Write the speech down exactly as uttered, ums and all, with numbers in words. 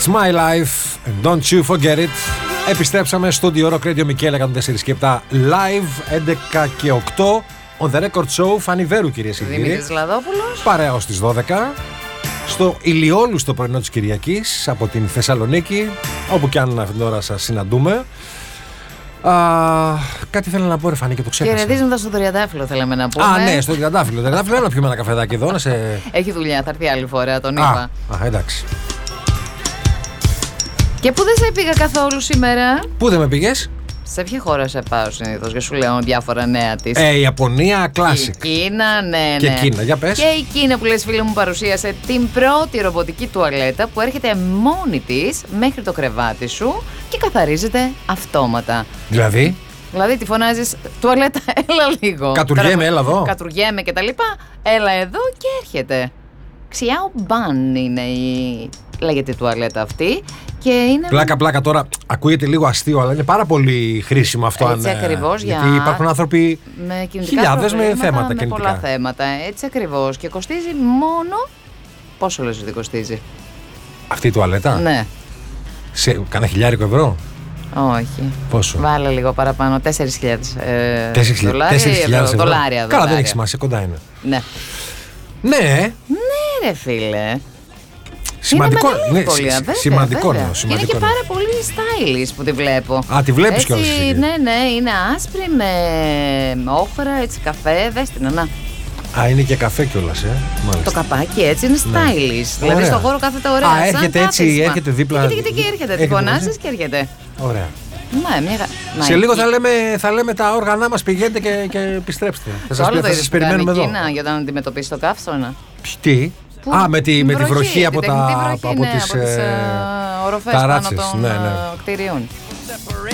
It's my life, don't you forget it. Επιστρέψαμε στο Studio Rock Radio Μικέλ εκατόν τέσσερα και επτά live, έντεκα και οκτώ on the record show. Φανή Βέρου, κυρίες και κύριοι. Δημήτρης Λαδόπουλος. Παρέα ως τις δώδεκα. Στο ηλιόλουστο πρωινό της Κυριακής από την Θεσσαλονίκη, όπου κι αν αυτήν την ώρα σας συναντούμε. Α, κάτι θέλω να πω, ρε Φανή, και το ξέχασα. Χαιρετίζοντας στο Τριαντάφυλλο, θέλαμε να πούμε. Α, ναι, στο Τριαντάφυλλο. Το Τριαντάφυλλο, έλα πιούμε ένα καφεδάκι εδώ. Να σε... Έχει δουλειά, θα έρθει άλλη φορά, τον είπα. Α, α, εντάξει. Και πού δεν σε πήγα καθόλου σήμερα? Πού δεν με πήγες? Σε ποια χώρα σε πάω συνήθως και σου λέω διάφορα νέα της? Ε, η Ιαπωνία, classic. Η Κίνα, ναι, ναι. Και Κίνα, για πες. Και η Κίνα που λες, φίλε μου, παρουσίασε την πρώτη ρομποτική τουαλέτα που έρχεται μόνη της μέχρι το κρεβάτι σου και καθαρίζεται αυτόματα. Δηλαδή? Δηλαδή τη φωνάζεις, τουαλέτα, έλα λίγο. Κατουργέμαι, έλα εδώ. Κατουργέμαι και τα λοιπά, έλα εδώ και έρχεται. Xiao Ban είναι η... λέγεται η τουαλέτα αυτή. Και είναι... Πλάκα, πλάκα τώρα. Ακούγεται λίγο αστείο, αλλά είναι πάρα πολύ χρήσιμο αυτό. Έτσι αν, ακριβώς, γιατί για... υπάρχουν άνθρωποι με χιλιάδες με θέματα με κινητικά. πολλά θέματα. Έτσι ακριβώς. Και κοστίζει μόνο. Πόσο λες ότι κοστίζει? Αυτή η τουαλέτα? Ναι. Σε κανένα χιλιάρικο ευρώ? Όχι. Πόσο? Βάλε λίγο παραπάνω. τέσσερις χιλιάδες ε, δολάρια. ευρώ. Δολάρια. Καλά, δεν έχει σημασία, κοντά είναι. Ναι. Ναι. Ναι, ρε φίλε. Σημαντικό, είναι ναι, πολύ, βέβαια, σημαντικό, βέβαια. Ναι, σημαντικό. Είναι και πάρα πολύ stylish που τη βλέπω. Α, τη βλέπεις έτσι, κιόλας? Ναι, ναι, είναι άσπρη με όχρα, έτσι καφέ, δες την, να. Α, είναι και καφέ κιόλας, ε. Μάλιστα. Το καπάκι έτσι είναι stylish. Ναι. Δηλαδή ωραία. Στον χώρο κάθεται ωραία. Α, έρχεται έτσι, κάθισμα. έρχεται δίπλα. Έρχεται και έρχεται. Τη φωνάζεις και έρχεται. Ωραία. Ναι, μια... Σε λίγο θα λέμε, θα λέμε τα όργανά μας, πηγαίνετε και, και επιστρέψτε. Θα σας, θα σας περιμένουμε εδώ. Κίνα για να αντιμετωπίσει το καύσωνα. Τι? Που... Α, με τη, με τη βροχή, βροχή από, τα, βροχή, από ναι, τις, από τις ε, οροφές ταράτσες, πάνω των ναι, ναι. κτηρίων.